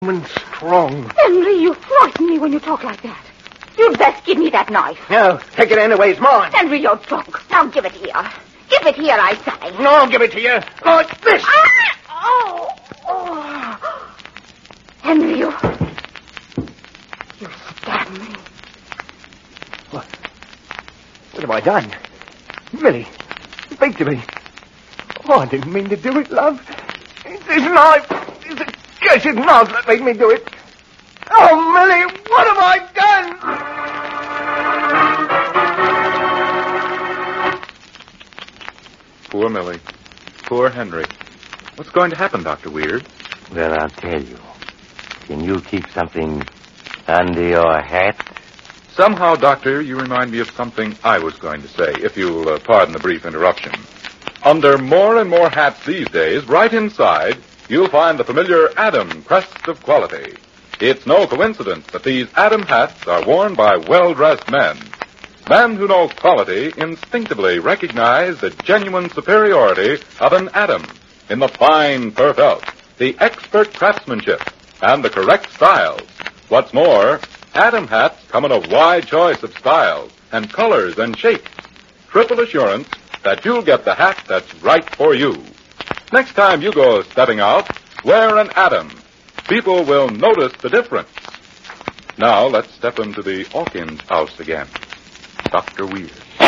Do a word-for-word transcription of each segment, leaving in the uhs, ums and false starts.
woman strong. Henry, you frighten me when you talk like that. You'd best give me that knife. No, take it anyway. It's mine. Henry, you're drunk. Now give it here. Give it here, I say. No, I'll give it to you. Like this. Ah! Oh! Oh! Henry, you... You stabbed me. What? What have I done? Millie, speak to me. Oh, I didn't mean to do it, love. It's this knife. It's a cursed knife that made me do it. Oh, Millie, what have I done? Poor Millie. Poor Henry. What's going to happen, Doctor Weir? Well, I'll tell you. Can you keep something under your hat? Somehow, Doctor, you remind me of something I was going to say, if you'll uh, pardon the brief interruption. Under more and more hats these days, right inside, you'll find the familiar Adam crest of quality. It's no coincidence that these Adam hats are worn by well-dressed men. Men who know quality instinctively recognize the genuine superiority of an Adam in the fine fur felt, the expert craftsmanship, and the correct styles. What's more, Adam hats come in a wide choice of styles and colors and shapes. Triple assurance that you'll get the hat that's right for you. Next time you go stepping out, wear an Adam. People will notice the difference. Now let's step into the Hawkins house again. Doctor Weir.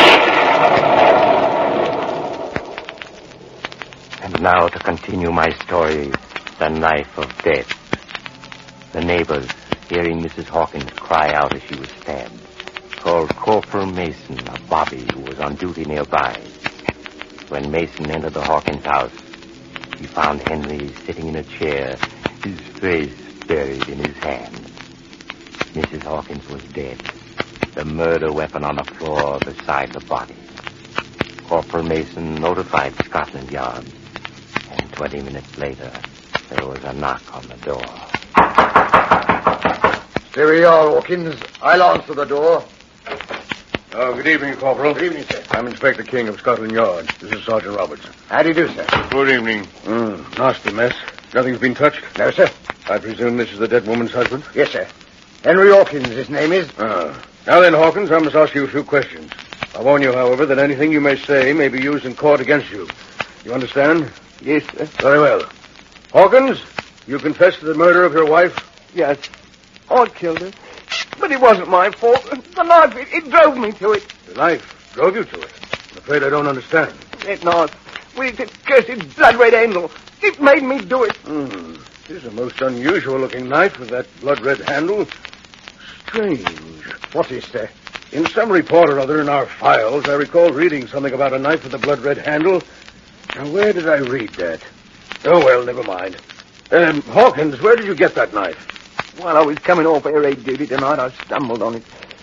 And now to continue my story, the knife of death. The neighbors, hearing Missus Hawkins cry out as she was stabbed, called Corporal Mason, a bobby who was on duty nearby. When Mason entered the Hawkins house, he found Henry sitting in a chair, his face buried in his hand. Missus Hawkins was dead, the murder weapon on the floor beside the body. Corporal Mason notified Scotland Yard, and twenty minutes later, there was a knock on the door. Here we are, Hawkins. I'll answer the door. Oh, good evening, Corporal. Good evening, sir. I'm Inspector King of Scotland Yard. This is Sergeant Roberts. How do you do, sir? Good evening. Mm, nasty mess. Nothing's been touched? No, sir. I presume this is the dead woman's husband? Yes, sir. Henry Hawkins, his name is. Ah. Now then, Hawkins, I must ask you a few questions. I warn you, however, that anything you may say may be used in court against you. You understand? Yes, sir. Very well. Hawkins, you confess to the murder of your wife? Yes. I killed her. But it wasn't my fault. The knife, it, it drove me to it. The knife drove you to it? I'm afraid I don't understand. That knife, with its cursed blood-red handle, it made me do it. Hmm. This is a most unusual-looking knife with that blood-red handle. Strange. What is, sir? In some report or other in our files, I recall reading something about a knife with a blood-red handle. Now, where did I read that? Oh, well, never mind. Um, Hawkins, where did you get that knife? While I was coming off air raid duty tonight, I stumbled on it.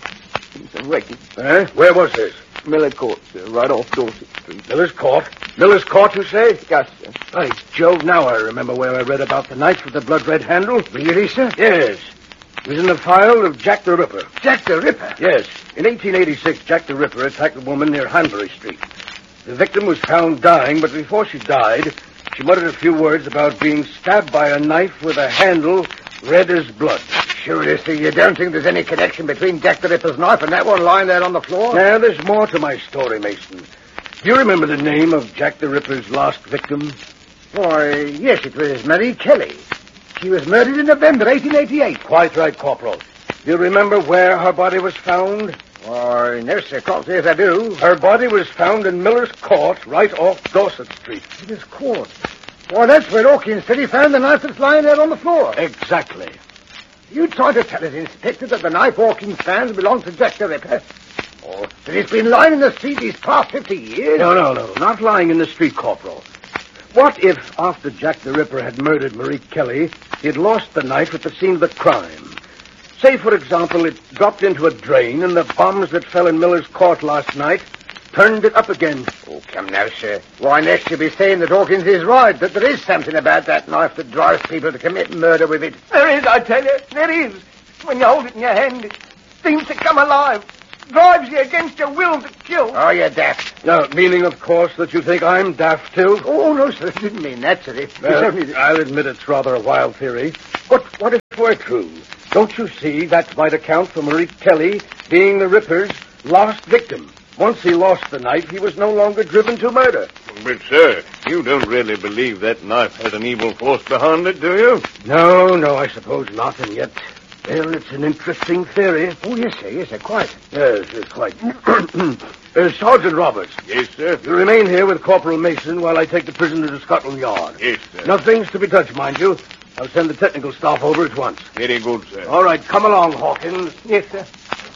It's a wreckage. Eh? Where was this? Miller Court, sir, right off Dorset Street. Miller's Court? Miller's Court, you say? Yes, sir. By Jove, now I remember where I read about the knife with the blood-red handle. Really, sir? Yes. It was in the file of Jack the Ripper. Jack the Ripper? Yes. In eighteen eighty-six, Jack the Ripper attacked a woman near Hanbury Street. The victim was found dying, but before she died, she muttered a few words about being stabbed by a knife with a handle red as blood. Surely, sir, you don't think there's any connection between Jack the Ripper's knife and that one lying there on the floor? Now, there's more to my story, Mason. Do you remember the name of Jack the Ripper's last victim? Why, yes, it was Marie Kelly. She was murdered in November eighteen eighty-eight. Quite right, Corporal. Do you remember where her body was found? Why, no, sir, can't say if I do. Her body was found in Miller's Court, right off Dorset Street. Miller's Court? Why, that's where Hawkins said he found the knife that's lying there on the floor. Exactly. You tried to tell us, Inspector, that the knife Hawkins found belonged to Jack the Ripper? Or that it's been lying in the street these past fifty years? No, no, no, not lying in the street, Corporal. What if, after Jack the Ripper had murdered Marie Kelly, he had lost the knife at the scene of the crime? Say, for example, it dropped into a drain and the bombs that fell in Miller's Court last night turned it up again. Oh, come now, sir. Why, next you'll be saying that Hawkins is right, that there is something about that knife that drives people to commit murder with it. There is, I tell you. There is. When you hold it in your hand, it seems to come alive. drives you against your will to kill. Oh, you're daft. No, meaning, of course, that you think I'm daft, too? Oh, no, sir. I didn't mean that, sir. It's Well, only that- I'll admit it's rather a wild theory. But what if it were true? Don't you see that might account for Marie Kelly being the Ripper's last victim? Once he lost the knife, he was no longer driven to murder. But, sir, you don't really believe that knife has an evil force behind it, do you? No, no, I suppose not, and yet, well, it's an interesting theory. Oh, yes, sir. Yes, sir. Quite. Yes, yes, quite. uh, Sergeant Roberts, Yes, sir. you remain here with Corporal Mason while I take the prisoner to Scotland Yard. Yes, sir. Nothing's to be touched, mind you. I'll send the technical staff over at once. Very good, sir. All right, come along, Hawkins. Yes, sir.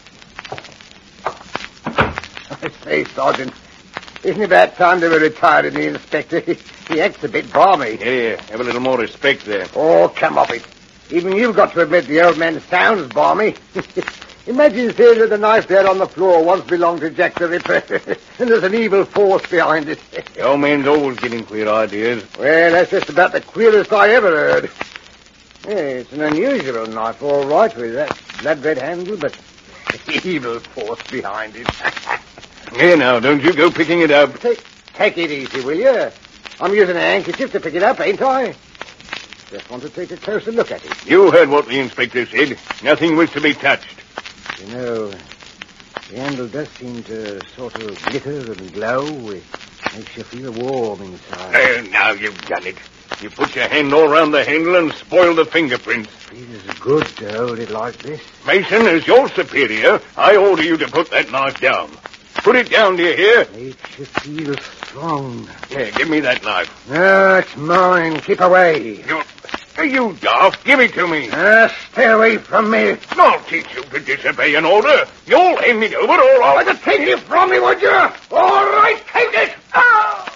I say, Sergeant, isn't it about time they were retired in the inspector? He, he acts a bit balmy. Yeah, have a little more respect there. Oh, come off it. Even you've got to admit the old man sounds balmy. Imagine saying that the knife there on the floor once belonged to Jack the Ripper, and there's an evil force behind it. The old man's always getting queer ideas. Well, that's just about the queerest I ever heard. Yeah, it's an unusual knife, all right, with that blood red handle, but evil force behind it. Here now, don't you go picking it up. Take, take it easy, will you? I'm using a handkerchief to pick it up, ain't I? Just want to take a closer look at it. You heard what the inspector said. Nothing was to be touched. You know, the handle does seem to sort of glitter and glow. It makes you feel warm inside. There, now you've done it. You put your hand all round the handle and spoil the fingerprints. Feels good to hold it like this. Mason, as your superior, I order you to put that knife down. Put it down, do you hear? Makes you feel strong. Here, give me that knife. No, it's mine. Keep away. You, are you daft? Give it to me. Uh, stay away from me. I'll teach you to disobey an order. You'll hand it over or I'll... Would you take it from me, would you? All right, take it. Ah!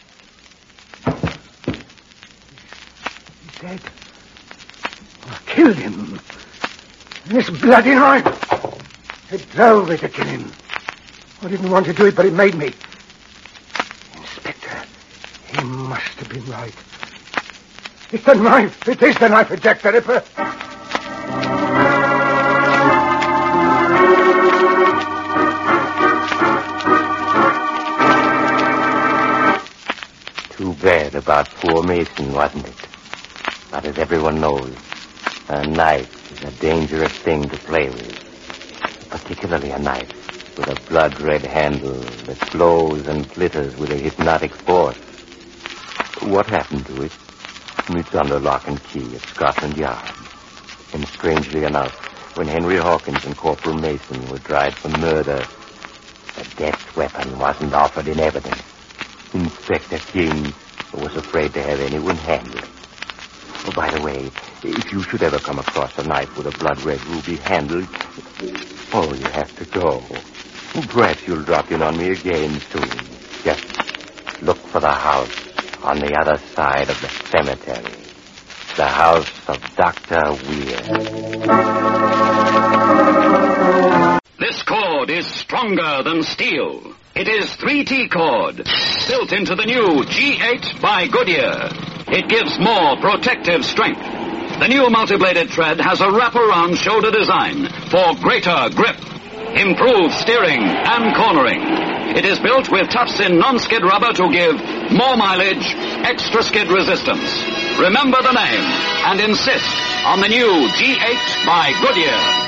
He's dead. I killed him. This bloody knife. It drove me to kill him. I didn't want to do it, but it made me. Inspector, he must have been right. It's the knife. It is the knife of Jack the Ripper. Too bad about poor Mason, wasn't it? But as everyone knows, a knife is a dangerous thing to play with. Particularly a knife with a blood-red handle that glows and glitters with a hypnotic force. What happened to it? It's under lock and key at Scotland Yard. And strangely enough, when Henry Hawkins and Corporal Mason were tried for murder, the death weapon wasn't offered in evidence. Inspector King was afraid to have anyone handle it. Oh, by the way, if you should ever come across a knife with a blood-red ruby handle, oh, you have to go. Perhaps you'll drop in on me again soon. Just look for the house on the other side of the cemetery. The house of Doctor Weir. This cord is stronger than steel. It is three T cord, built into the new G eight by Goodyear. It gives more protective strength. The new multi-bladed thread has a wraparound shoulder design for greater grip, improved steering and cornering. It is built with tough-in non-skid rubber to give more mileage, extra skid resistance. Remember the name and insist on the new G eight by Goodyear.